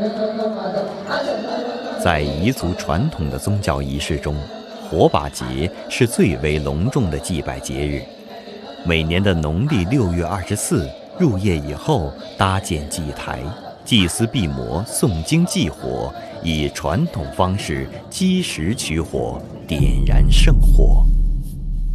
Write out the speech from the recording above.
在彝族传统的宗教仪式中，火把节是最为隆重的祭拜节日。每年的农历6月24入夜以后，搭建祭台，祭司毕摩诵经祭火，以传统方式积石取火，点燃圣火。